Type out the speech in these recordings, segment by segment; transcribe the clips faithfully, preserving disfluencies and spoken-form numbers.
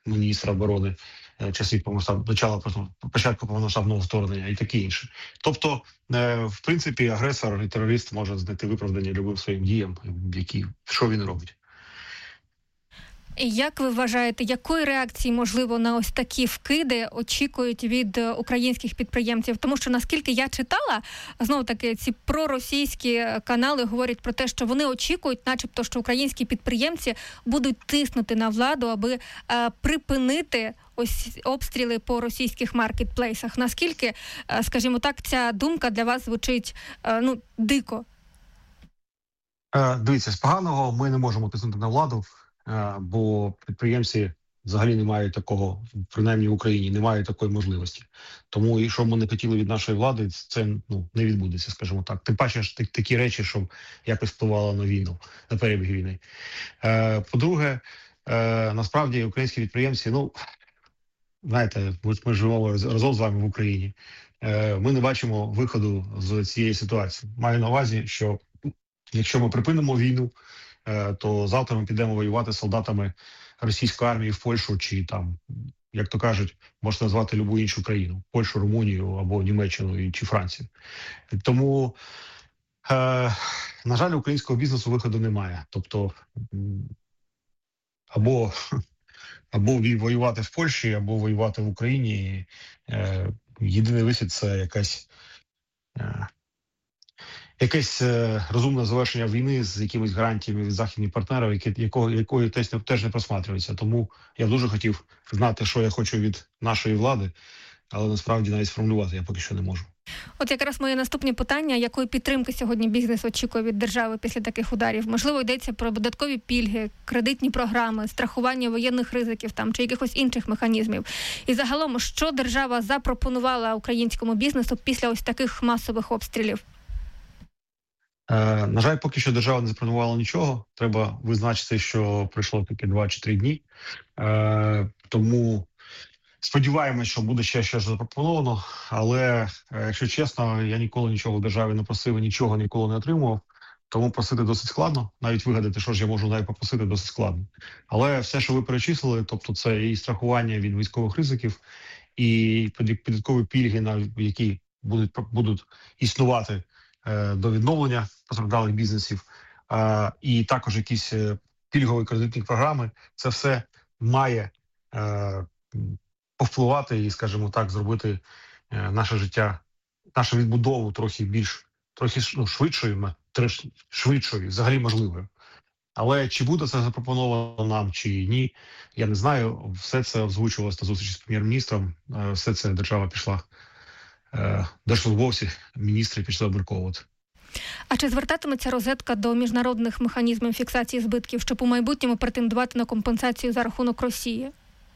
міністра оборони е, часів повномасштаб- почала просто- початку повномасштабного вторгнення і таке інше. Тобто, е, в принципі, агресор і терорист може знайти виправдання любим своїм діям, які що він робить. Як ви вважаєте, якої реакції, можливо, на ось такі вкиди очікують від е, українських підприємців? Тому що, наскільки я читала, знову-таки, ці проросійські канали говорять про те, що вони очікують, начебто, що українські підприємці будуть тиснути на владу, аби е, припинити ось обстріли по російських маркетплейсах. Наскільки, е, скажімо так, ця думка для вас звучить, е, ну, дико? Е, Дивіться, з поганого ми не можемо тиснути на владу, е, бо підприємці взагалі не мають такого, принаймні в Україні, не мають такої можливості. Тому, і що б ми не хотіли від нашої влади, це ну, не відбудеться, скажімо так. Тим паче ж так- такі речі, щоб якось впливало на війну, на перебіг війни. Е, По-друге, е, насправді українські підприємці, ну, знаєте, ми, ми живемо раз- разом з вами в Україні. Е, Ми не бачимо виходу з цієї ситуації. Маю на увазі, що якщо ми припинимо війну, е, то завтра ми підемо воювати з солдатами російської армії в Польщу чи там, як то кажуть, можна назвати любу іншу країну: Польщу, Румунію або Німеччину і- чи Францію. Тому, е, на жаль, у українського бізнесу виходу немає. Тобто, м, або, або вій- воювати в Польщі, або воювати в Україні. І, е, єдиний вихід це якась. е, Якесь е, розумне завершення війни з якимись гарантіями від західних партнерів, які, якого, якої теж не, теж не просматрюється. Тому я б дуже хотів знати, що я хочу від нашої влади, але насправді навіть сформулювати я поки що не можу. От якраз моє наступне питання: якої підтримки сьогодні бізнес очікує від держави після таких ударів? Можливо, йдеться про додаткові пільги, кредитні програми, страхування воєнних ризиків там чи якихось інших механізмів. І загалом, що держава запропонувала українському бізнесу після ось таких масових обстрілів? Е, на жаль, поки що держава не запропонувала нічого. Треба визначити, що пройшло тільки два чи три дні. Е, тому сподіваємось, що буде ще щось запропоновано. Але, е, якщо чесно, я ніколи нічого в державі не просив і нічого ніколи не отримував. Тому просити досить складно. Навіть вигадати, що ж я можу навіть попросити, досить складно. Але все, що ви перечислили, тобто це і страхування від військових ризиків, і поді- податкові пільги, на які будуть будуть існувати е, до відновлення постраждалих бізнесів, е, і також якісь е, пільгові кредитні програми. Це все має е, м, повпливати і, скажімо так, зробити е, наше життя, нашу відбудову трохи більш, трохи ш- ну, швидшою, м, треш- швидшою, взагалі можливою. Але чи буде це запропоновано нам, чи ні, я не знаю. Все це озвучувалося на зустрічі з прем'єр-міністром. Е, Все це держава пішла, е, держслужбовці, міністри пішли обмірковувати. А чи звертатиметься розетка до міжнародних механізмів фіксації збитків, щоб у майбутньому претендувати на компенсацію за рахунок Росії?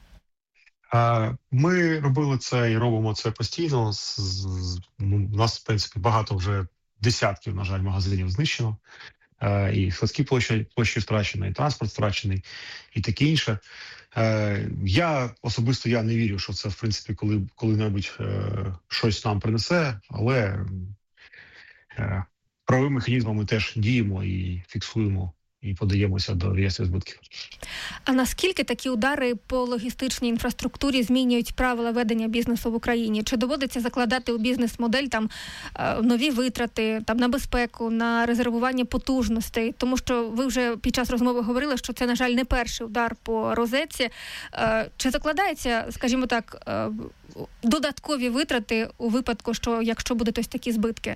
Е, Ми робили це і робимо це постійно. З- з- ну, У нас, в принципі, багато вже десятків, на жаль, магазинів знищено. Е, І складські площі, площі втрачені, і транспорт втрачений, і таке інше. Е, Я особисто я не вірю, що це, в принципі, коли коли-небудь е, щось нам принесе, але е, правовими механізмами теж діємо і фіксуємо, і подаємося до реєстрів збитків. А наскільки такі удари по логістичній інфраструктурі змінюють правила ведення бізнесу в Україні? Чи доводиться закладати у бізнес-модель там е, нові витрати там на безпеку, на резервування потужностей? Тому що ви вже під час розмови говорили, що це, на жаль, не перший удар по розетці. Е, Чи закладається, скажімо так, е, додаткові витрати у випадку, що якщо будуть ось такі збитки?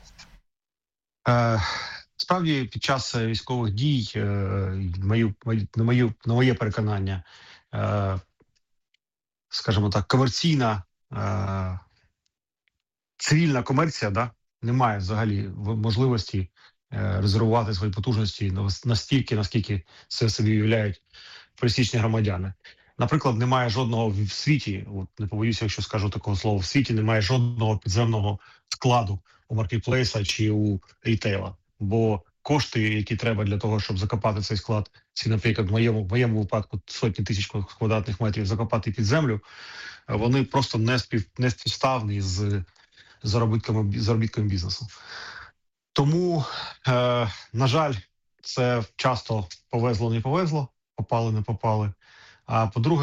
Е, Справді, під час е, військових дій, е, мою, мою, на, мою, на моє переконання, е, скажімо так, комерційна, е, цивільна комерція, да, не має взагалі в- можливості е, резервувати свої потужності на- настільки, наскільки це собі уявляють пересічні громадяни. Наприклад, немає жодного в світі, от не побоюся, якщо скажу такого слова, в світі немає жодного підземного складу у маркетплейса чи у рітейла. Бо кошти, які треба для того, щоб закопати цей склад, ці, наприклад, в моєму, в моєму випадку сотні тисяч квадратних метрів закопати під землю, е, вони просто не спів не співставні з заробітками заробітками бізнесу. Тому, е, на жаль, це часто повезло, не повезло, попали, не попали. А по-друге,